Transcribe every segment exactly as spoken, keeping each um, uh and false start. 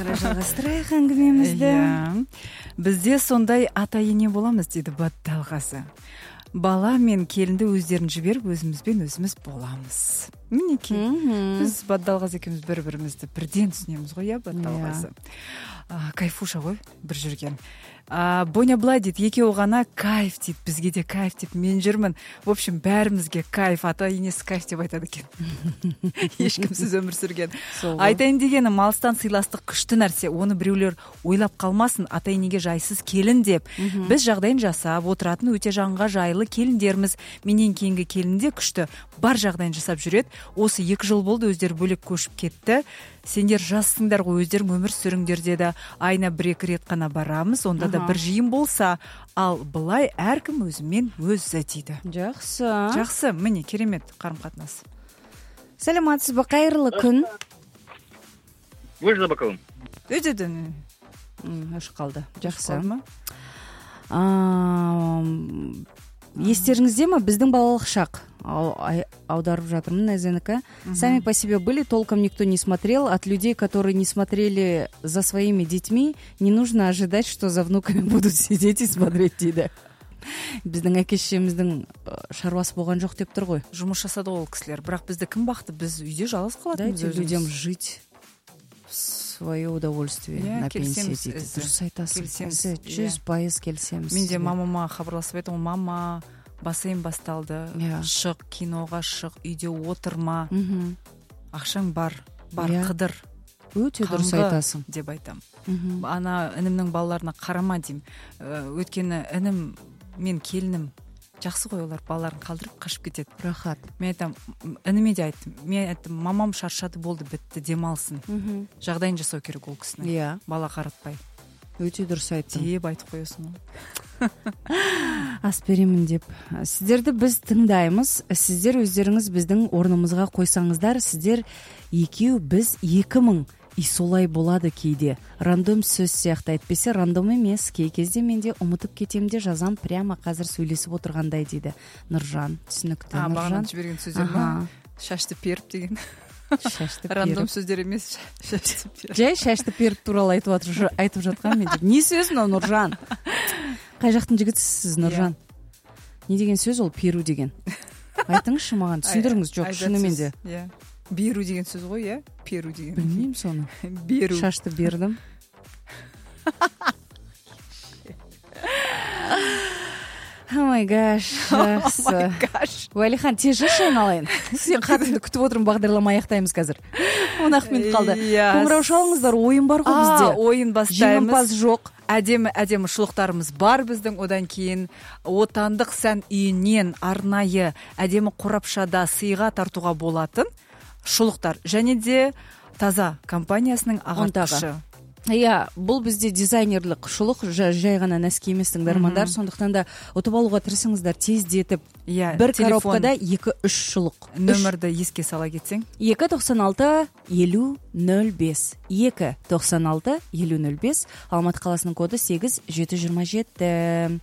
Жалғастырайық әңгімемізді. Бізде сондай ата-ене боламыз, дейді Батталғазы. Бала мен келінді өздерін жіберіп, өзімізбен өзіміз боламыз. Мінеки, біз Батталғазы екеуміз бір-бірімізді бірден түсінеміз ғой, иә, Батталғазы. Кайфуша ғой, бір жүрген. Боня былай дейді, екеуі ғана кайф дейді, бізге де кайф дейді, мен жүрмін. В общем, бәрімізге кайф, ата-енесі кайф деп айтады екен. Ешкімсіз өмір сүрген. Айтайын дегенім, алыстан сыйластық күшті нәрсе. Оны біреулер ойлап қалмасын, ата-енеге жайсыз келін деп. Біз жағдайын жасап, отыратын өте жанға жайлы келіндерміз. Менен кейінгі келінде күшті бар жағдайын жасап жүреді. Осы екі жыл болды, өздері бөлек көшіп кетті. Сендер жассыңдар ғой, өздерің өмір сүріңдер деді. Айна бір-екі рет қана барамыз, онда да бір жиын болса, ал былай әркім өзімен өзі дейді. Жақсы. Жақсы, міне, керемет қарым-қатынас. Сәлематсыз ба, қайырлы күн. Өз бақылым. Өдедін. Өш қалды. Жақсы. Естеріңізде ма, біздің балалық шақ? Аударып жатырмын, Назенікі. Сами по себе были, толком никто не смотрел. От людей, которые не смотрели за своими детьми, не нужно ожидать, что за внуками будут сидеть и смотреть дейді. Біздің әке-шешеміздің шаруасы болған жоқ деп тұр ғой. Жұмыс жасады ол кісілер. Бірақ бізді кім бақты? Біз үйде жалғыз қалатынбыз. Дайте людям жить в свое удовольствие на пенсии дейді. Дұрыс айтасың. Жүз пайыз келісеміз. Мен де мамама хабарласып едім, мама, бассейн басталды, шық, киноға шық, үйде отырма, ақшаң бар, бар қыдыр, өте дұрыс айтасың деп айтам. Ана інімнің балаларына қарама дейм. Өткені інім мен келінім жақсы ғой, олар балаларын қалдырып қашып кетеді. Рахат. Мен айтам, ініме де айттым. Мен айттым, мамам шаршады, болды, бітті, демалсын. Жағдайын жасау керек ол кісіні. Бала қаратпай. Өте дұрыс айттың. Деп айтып қойысын. Ас беремін деп. Сіздерді біз тыңдаймыз. Сіздер өздеріңіз біздің орнымызға қойсаңыздар, сіздер екеу, біз екі мың. И солай болады кейде. Рандом сөз сияқты, әйтпесе рандом емес. Кей кезде менде ұмытып кетемде жазам, прямо қазір сөйлесіп отырғандай дейді. Нұржан, түсінікті. А, бағанан жіберген сөздер ма? Шашты періп деген. Шашты періп. Рандом сөздер емес, шашты періп. Жай шашты періп туралы айтып жатқан мен деп. Не сөз мынау, Нұржан? Қай жақтың жігітсіз, Нұржан? Не деген сөз ол, перу деген? Айтыңызшы маған, түсіндіріңіз. Жоқ, шынымен де. Беру деген сөз ғой, иә? Перу деген. Білмеймін соны. Беру. Шашты бердім. О май гаш. Жақсы. Уәлихан, тез жүрші айналайын. Сен қатынды күтіп отырмын, бағдарлама аяқтаймыз қазір. он ақ минут қалды. Қоңырау шалыңыздар, ойын бар ғой бізде. Ойын бастаймыз. Жеңімпаз жоқ. Әдемі әдемі шұлықтарымыз бар біздің. Одан кейін отандық сән үйінен арнайы әдемі қорапшада сыйға тартуға болатын шұлықтар. Және де таза компаниясының ағартушы. Иә, бұл бізде дизайнерлік шұлық, жай ғана нәски емес тыңдармандар, сондықтан да ұтып алуға тырысыңыздар, тездетіп. Бір коробкада екі-үш шұлық. Нөмірді еске сала кетсең. екі тоқсан алты елу нөл бес. екі тоқсан алты елу нөл бес. Алматы қаласының коды сегіз жеті жиырма жеті.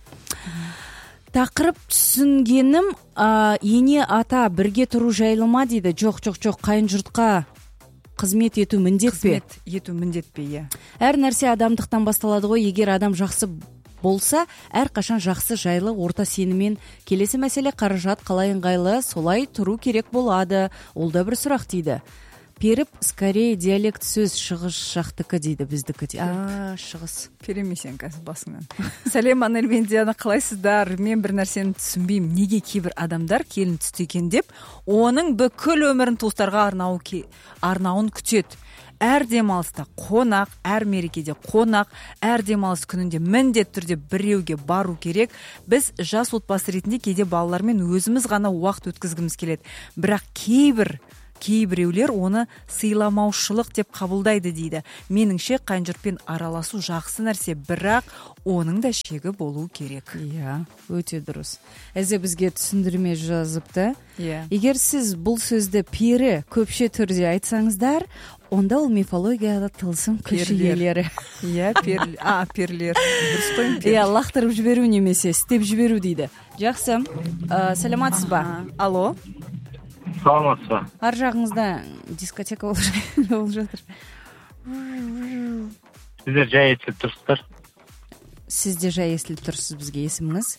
Тақырып түсінгенім, ене ата бірге тұру жайлы ма дейді. Жоқ, жоқ, жоқ, қайын жұртқа қызмет ету міндет пе? Қызмет ету міндет пе, иә. Әр нәрсе адамдықтан басталады ғой. Егер адам жақсы болса, әр қашан жақсы жайлы орта сеніммен. Келесі мәселе қаражат қалай ыңғайлы, солай тұру керек болады. Ол да бір сұрақ дейді. Періп, скорее диалект сөз шығыс жақтыкі дейді, біздікі дейді. А, шығыс. Перемесен қазір басыңнан. Сәлем, Анель мен Диана, қалайсыздар? Мен бір нәрсені түсінбеймін. Неге кейбір адамдар келін түсті екен деп, оның бүкіл өмірін туыстарға арнауын күтеді. Әр демалыста қонақ, әр мерекеде қонақ, әр демалыс күнінде міндет түрде біреуге бару керек. Біз жас отбасы ретінде кейде балалармен өзіміз ғана уақыт өткізгіміз келеді. Бірақ кейбір кейбіреулер оны сыйламаушылық деп қабылдайды дейді. Меніңше қайын жұртпен араласу жақсы нәрсе, бірақ оның да шегі болу керек. Иә, өте дұрыс. Әзе бізге түсіндірме жазыпты. Иә. Егер сіз бұл сөзді пері көпше түрде айтсаңыздар, онда ол мифологияда тылсым күш иелері. Иә, перлер. А, перлер. Дұрыс қойын пер. Иә, лақтырып жіберу немесе істеп жіберу дейді. Жақсы. Сәлематсыз ба? Алло. Саламатсыз ба? Ар жағыңызда дискотека болып жатыр. сіздер жай естіліп тұрсыздар. Сіз де жай естіліп тұрсыз бізге. Есіміңіз?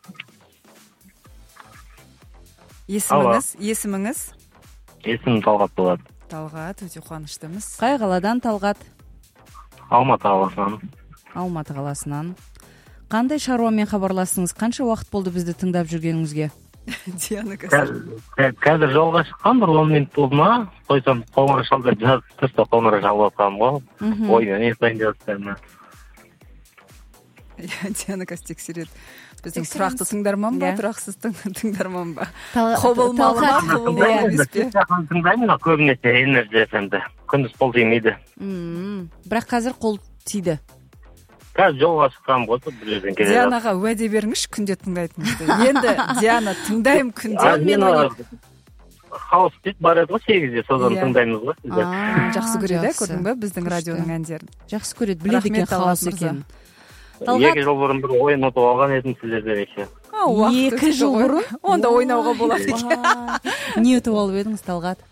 Есіміңіз? Есіміңіз? Есімім Талғат болады. Талғат, өте қуаныштымыз. Қай қаладан Талғат? Алматы қаласынан. Алматы қаласынан. Қандай шаруамен хабарластыңыз? Қанша уақыт болды бізді тыңдап жүргеніңізге? Диана қазір. Қазір жолға шыққан, бір он минут болды ма? Қойсам, қоңырау шалды жазып тұрса, қоңырау шалып жатқаным ғой. Ойна, не қайын жазып. Диана қазір тексереді. Біздің тұрақты тыңдарман ба, тұрақсыз тыңдарман ба? Құбылмалы ма, құбылмалы емес пе? Тыңдаймын, көбінесе энерджи эф эмді. Күндіз қол тимейді. Бірақ қазір қол тиді. Қазір жолға шыққам ғой, бір жерден келе. Дианаға уәде беріңізші күнде тыңдайтыныңызды. Енді Диана тыңдаймын күнде. Мен хаус дейді, бар еді ғой сегізде, содан тыңдаймыз ғой сіздер. Жақсы көреді, көрдің бе біздің радионың әндерін? Жақсы көреді, біледі екен хаус екенін. Екі жыл бұрын бір ойын ұтып алған едім сіздерден еще. Екі жыл бұрын? Онда ойнауға болады екен. Не ұтып алып едіңіз, Талғат?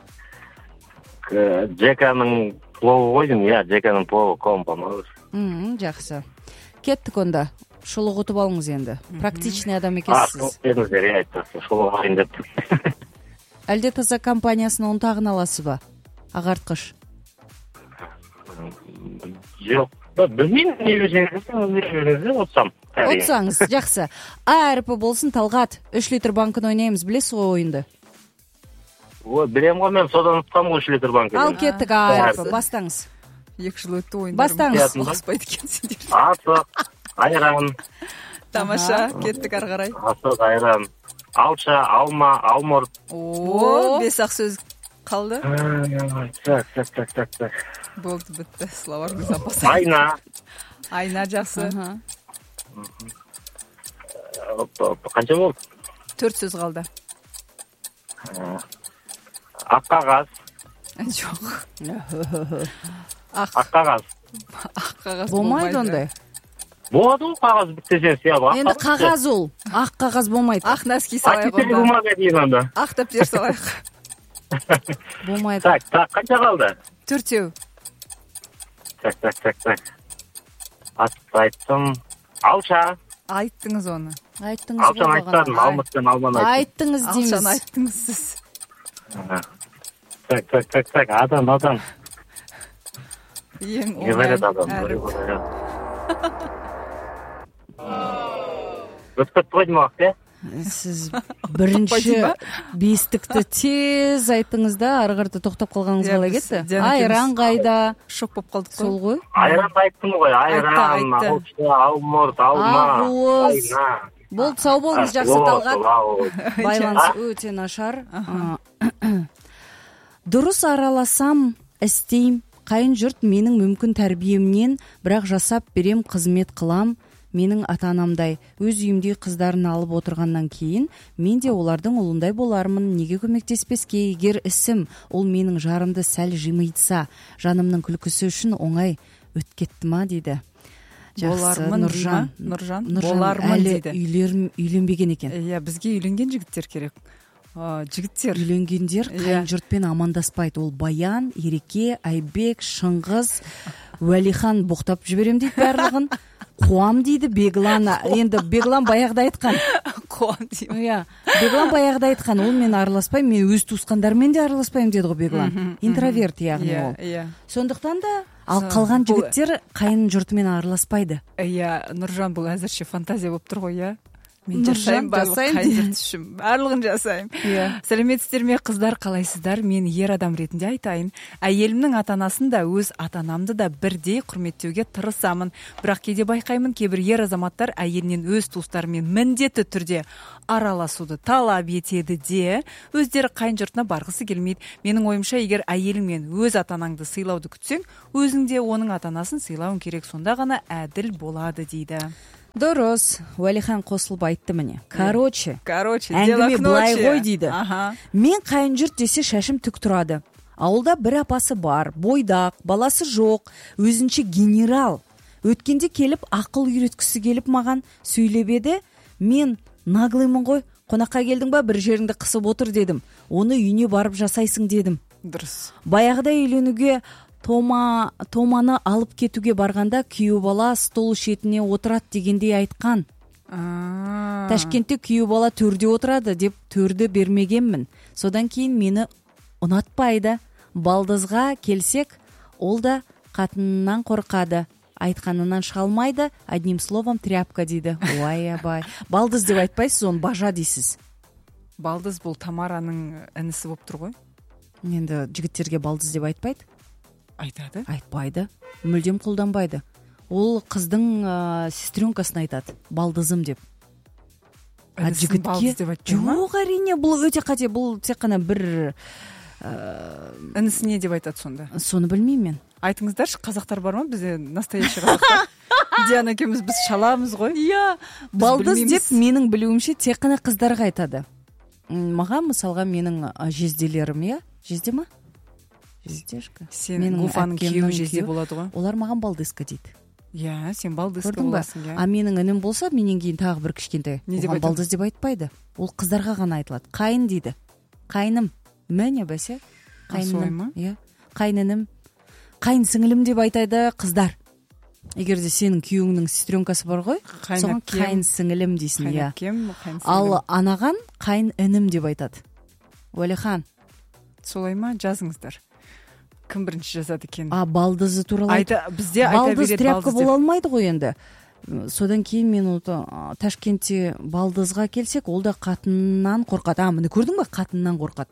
Джеканың пловы қойдым, иә, Джеканың пловы компаны. Жақсы. Кеттік онда. Шұлық ұтып алыңыз енді. Практичный адам екенсіз. Едіңіздер, иә, айтпасы. Шұлық айын деп. Әлде таза компаниясына ұнтағын аласыз ба? Ағартқыш. Жоқ. Білмеймін, не берсеңіз, отсам. Отсаңыз, жақсы. А әріпі болсын, Талғат. үш литр банкын ойнаймыз, білесіз ғой ойынды? Ой, білем ғой, мен содан ұтқам ғой үш литр банкын. Ал кеттік, А әріпі, бастаңыз. Екі жыл өтті ойындарым. Бастаңыз. Баспайды екен сендер. Асық, айран. Тамаша, кеттік ары қарай. Асық, айран. Алша, алма, алмұрт. О, бес ақ сөз қалды. Так, так, так, так, так. Болды, бітті. Словарный запас. Айна. Айна жақсы. Қанша болды? Төрт сөз қалды. Ақ қағаз. Жоқ. Ақ қағаз. Ақ қағаз болмайды ондай. Болады ол қағаз біттесен сиябы. Енді қағаз ол. Ақ қағаз болмайды. Ақ носки салайық онда. Ақ бумага дейін онда. Ақ дәптер салайық. Болмайды. Так, так, қанша қалды? Төртеу. Так, так, так, так. Айттым. Алша. Айттыңыз оны. Айттыңыз. Алшаны айтпадым, алмұрттан алманы айттым. Айттыңыз дейміз. Алшаны айттыңыз сіз. Так, так, так, так, адам, адам. Ең оңай әріп. Өткіп қойдым уақыт, е? Сіз бірінші бестікті тез айттыңыз да, арғырды тоқтап қалғаныңыз қалай кетті? Айран қайда? Шок болып қалдық қой. Сол ғой? Айран айттым ғой, айран, алша, алмұрт, алма, айна. Болды, сау болыңыз, жақсы Талғат. Байланыс өте нашар. Дұрыс араласам, істейм, қайын жұрт менің мүмкін тәрбиемнен, бірақ жасап берем, қызмет қылам. Менің ата-анамдай өз үйімдей қыздарын алып отырғаннан кейін мен де олардың ұлындай болармын. Неге көмектеспеске, егер ісім ол менің жарымды сәл жымитса, жанымның күлкісі үшін оңай өткетті ма дейді. Жақсы, Нұржан. Нұржан, Нұржан әлі үйленбеген екен. Иә, бізге үйленген жігіттер керек. Жігіттер үйленгендер қайын жұртпен амандаспайды. Ол Баян, Ереке, Айбек, Шыңғыз, Уәлихан боқтап жіберем дейді барлығын. Қуам дейді Беглан. Енді Беглан баяғыда айтқан. Қуам деймін. Иә. Беглан баяғыда айтқан, ол мен араласпаймын, мен өз туысқандармен де араласпаймын деді ғой Беглан. Интроверт яғни ол. Сондықтан да ал қалған жігіттер қайын жұртымен араласпайды. Иә, Нұржан бұл әзірше фантазия болып тұр ғой, иә. Мен жасаймын барлық қайын жұрт үшін. Барлығын жасаймын. Сәлеметсіздер ме қыздар, қалайсыздар? Мен ер адам ретінде айтайын. Әйелімнің ата-анасын да өз ата-анамды да бірдей құрметтеуге тырысамын. Бірақ кейде байқаймын, кейбір ер азаматтар әйелінен өз туыстарымен міндетті түрде араласуды талап етеді де, өздері қайын жұртына барғысы келмейді. Менің ойымша, егер әйеліңмен өз ата-анаңды сыйлауды күтсең, өзің де оның ата-анасын сыйлауың керек, сонда ғана әділ болады дейді. Дұрыс, Уәлихан қосылып айтты міне. Короче, Короче, әңгіме былай ғой дейді. Мен қайын жұрт десе шашым түк тұрады. Ауылда бір апасы бар, бойдақ, баласы жоқ, өзінше генерал. Өткенде келіп ақыл үйреткісі келіп маған сөйлеп еді. Мен наглымын ғой, қонаққа келдің ба, бір жеріңді қысып отыр дедім. Оны үйіне барып жасайсың дедім. Дұрыс. Баяғыда үйленуге тома томаны алып кетүүгө барганда күйөө бала стол шетине отурат дегендей айткан. Ташкентте күйөө бала төрдө отурады деп төрдө бермегенмин. Содан кийин мени унатпайды. Балдызга келсек, ол да катынынан коркады. Айтканынан шыға алмайды. Одним словом тряпка дейді. Ой, абай. Балдыз деп айтпайсыз, оны бажа дейсиз. Балдыз бул Тамаранын иниси болуп тур го. Енді жигиттерге балдыз деп айтпайды. Айтады? Айтпайды. Мүлдем колдонбайды. Ол кыздын сестренкасына айтат, балдызым деп. А жигитке жок, арине, бул өтө кате, бул тек кана бир инисине деп айтат сонда. Соны билмейм мен. Айтыңыздарчы, казактар барбы бизде, настоящий казактар? Диана экөөбүз биз шалабыз го. Иә, балдыз деп менин билүүмчө тек кана кыздарга айтады. Мага мисалга менин жезделерим, иә, жезде ма? Жездешка. Сен Гуфанын күйөө жезде болот го. Олар маган балдызка дейт. Иә, сен балдызка боласың, иә. А менин иним болсо, менен кийин тагы бир кичкентай. Ага, балдыз деп айтпайды. Ол кыздарга гана айтылат. Кайын дейди. Кайным. Міне бәсе. Кайным. Иә. Кайныным. Кайын сиңилим деп айтады кыздар. Эгерде сенин күйөөңнүн сестренкасы бар ғой, соған кайын сиңилим дейсин, иә. Ал анаган кайын иним деп айтат. Уалихан. Солай ма? Жазыңыздар. Ким биринчи жазат экен? А, балдызы тууралуу айта, бизде айта берет балдыз деп. Балдыз тряпка боло алмайды го энди. Содан кийин мен Ташкентте балдызга келсек, ол да катынынан коркат. А, мына көрдүңбү? Катынынан коркат.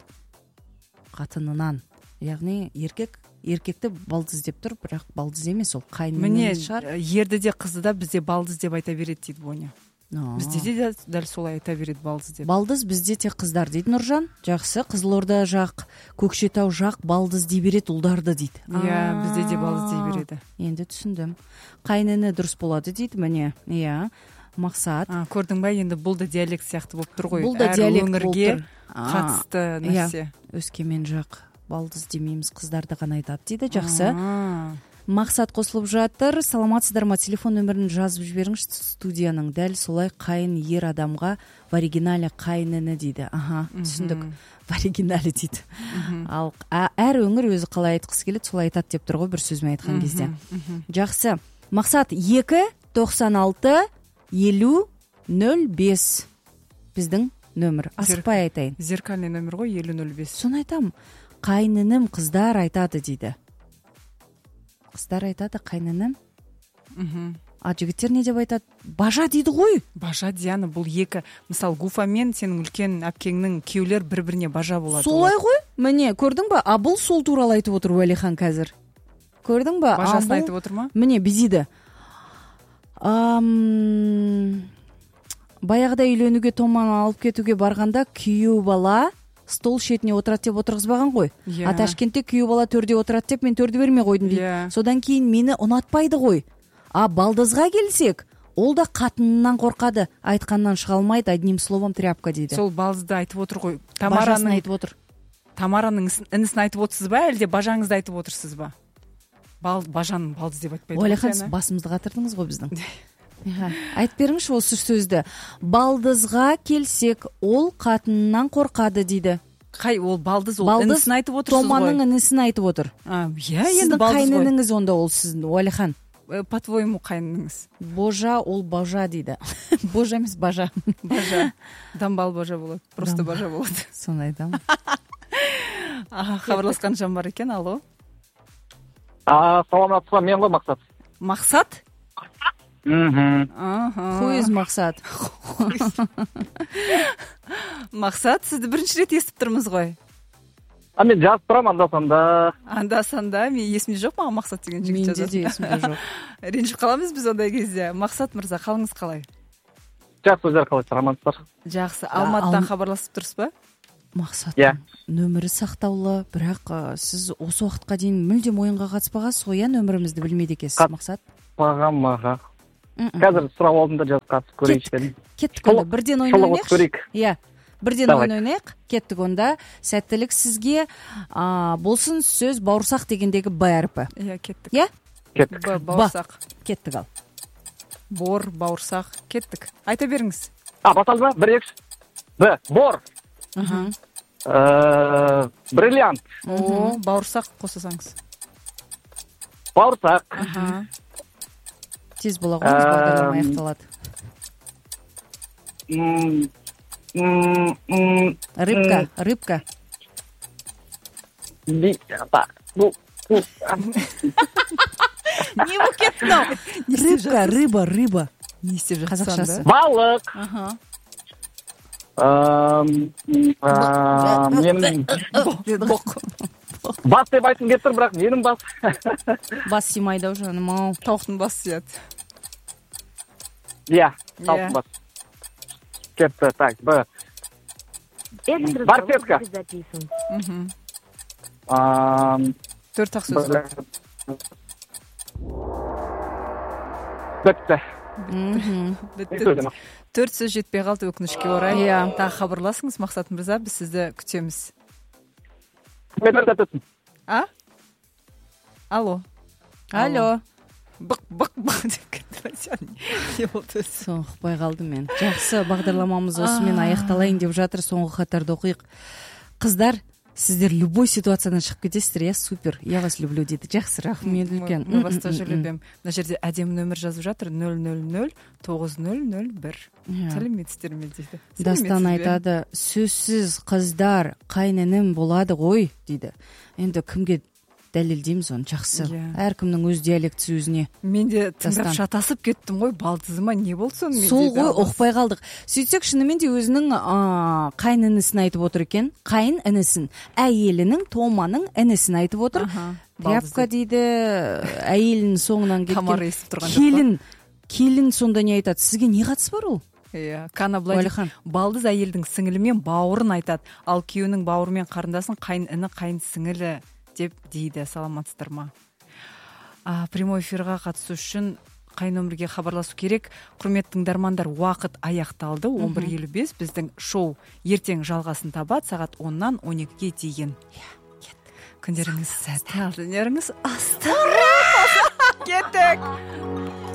Катынынан. Ягни эркек эркекти балдыз деп тур, бирок балдыз эмес, ол кайын эмес шаар. Ерде де кызды да бизде балдыз деп айта берет дейт Боня. Бизде де дал солай айта берет балдыз деп. Балдыз бизде тек кыздар дейт Нуржан. Жакшы, Кызыл Орда жак, Көкшетау жак балдыз дей берет улдарды дейт. Иә, бизде де балдыз дей береді. Енді түшүндүм. Кайныны дурус болады дейт, міне. Иә. Максат. Көрдүң ба, енді бул да диалект сыяктуу болуп тур го. Бул да диалект болуп тур. Катысты нерсе. Өскемен жак балдыз демеймиз, кыздарды гана айтат дейді. Жакшы. Максат косулуп жатыр. Саламатсыздар ма? Телефон нөмірін жазып жибериңизчи. Студияның дәл солай кайын ер адамга в оригинале кайныны дейді. Аха, түшүндүк. В оригинале дейді. Ал әр өңір өзі қалай айткысы келет, солай айтат деп тур го, бир сөзбен айткан кезде. Жакшы. Максат эки токсон алты элүү нөл беш биздин нөмір. Асыкпай айтайын. Зеркальный нөмір ғой, элүү нөл беш. Соны айтам. Кайныным кыздар айтады дейді. Кыздар айтады кайныным. А жигиттер не деп айтат? Бажа дейді ғой. Бажа, Диана, бул эки. Мисал, Гуфа мен сенин үлкен апкеңнин күйөөлөр бири-бирине бажа болот. Солай ғой. Міне, көрдүңбү? А бул сол тууралуу айтып отур Уалихан казыр. Көрдүңбү? Бажасын айтып отурма? Міне, бизиде. Баягыда үйлөнүүгө томаны алып кетүүгө барганда күйөө бала стол шетине отурат деп отургузбаган ғой. А Ташкентте күйөө бала төрдө отурат деп мен төрдө бермей койдум дейт. Содан кийин мени унатпайды ғой. А балдызга келсек, ол да катынынан коркады. Айткандан чыга алмайды, одним словом тряпка дейді. Сол балдызды айтып отур ғой. Тамаранын айтып отур. Тамаранын инисин айтып отурсуз ба, элде бажаңызды айтып отурсуз ба? Бажанын балдыз деп айтпайды. Уалихан, басымызды катырдыңыз го биздин. Айтып бериңизчи осы сөздү. Балдызга келсек, ол катынынан коркады дейді. Кай, ол балдыз, ол инисин айтып отурсуз ғой. Томанын инисин айтып отур. Иә, енді балдыз ғой. Сиздин кайныныңыз онда ол сиздин, Уалихан. По-твоему кайныңыз? Божа, ол бажа дейді. Божа эмес, бажа. Бажа. Дамбал бажа болот. Просто бажа болот. Соны айтам. Хабарласкан жан бар экен. Алло. Саламатсызбы, мен ғой Максат. Максат? Хуиз Максат. Максат, сизди биринчи рет эстип турмуз ғой. А мен жазып турам анда-санда. Анда-санда, мен эсимде жок, мага Максат деген жигит жазат. Менде де эсимде жок. Ренжип калабыз биз ондай кезде. Максат мырза, калыңыз калай? Жакшы, өздөр калайсыздар, амансыздар? Жакшы. Алматыдан хабарласып турсузбу? Максат, нөмірі сактаулы, бирок сиз осы убакытка чейин мүлдем оюнга катышпагансыз го, я нөмүрүбүздү билмейт экенсиз, Максат. Катышпагам мага. Қазір сурап алдым да жазып катып көрейинчи дедим. Кеттик онда, бирден ойнойнайыкчы. Иә, бирден ойнойнайык. Кеттик онда. Сәттілік сизге. Болсун сөз бауырсак дегендеги Б арпы. Иә, кеттик. Иә? Кеттик. Бауырсак. Кеттик ал. Бор, бауырсак, кеттик. Айта бериңиз. А, басалбы? Бир экс. Б, бор. Бриллиант. О, бауырсак кососаңыз. бауырсақ. Тез бола ғой, бағдарлама аяқталады. Рыбка, рыбка. Не болып кетті мынау? Рыбка, рыба, рыба. Не істеп жатсың? Қазақшасы. Балық. Менің бас деп айтқым келіп тұр, бірақ менің бас. Бас симайды ау жаным ау. Тауықтың басы сияды. Иә, тауықтың басы. Кетті, так, Б. Барсетка. Төрт ақ сөз бар. Бітті. Бітті. Төрт сөз жетпей қалды, өкінішке орай. Иә. Тағы хабарласыңыз, Мақсат мырза, біз сізді күтеміз. А? Алло. Алло. Бық, бық, бық деп кетті. Соңықпай қалды мен. Жақсы, бағдарламамыз осымен аяқталайын деп жатыр. Соңғы хаттарды оқиық. Қыздар, сіздер любой ситуациядан шығып кетесіздер, я супер, я вас люблю дейді. Жақсы, рахмет үлкен. Мы вас тоже любим. Мына жерде әдемі нөмір жазып жатыр, нөл нөл нөл тоғыз нөл нөл бір. Сәлеметсіздер ме дейді. Дастан айтады, сөзсіз қыздар қайнінім болады ғой дейді. Енді кімге дәлелдейміз оны? Жақсы. Әркімнің өз диалектісі өзіне. Мен де тыңдап шатасып кеттім ғой, балдызыма не болды сонымен? Сол ғой, оқпай қалдық. Сөйтсек, шынымен де өзінің қайын інісін айтып отыр екен. Қайын інісін, әйелінің, Томаның інісін айтып отыр. Тряпка дейді, әйелінің соңынан кеткен. Келін, келін сонда не айтады? Сізге не қатысы бар ол? Иә, Кана былай балдыз әйелдің сіңілімен бауырын айтады, ал күйеуінің бауырымен қарындасын қайын іні, қайын сіңілі деп дейді. Саламатсыздар ма? Прямой эфирға қатысу үшін қай нөмірге хабарласу керек? Құрметті тыңдармандар, уақыт аяқталды. он бір елу бес біздің шоу ертең жалғасын табады сағат оннан он екіге дейін. Күндеріңіз сәтті, ал дүниелеріңіз астық. Кеттік.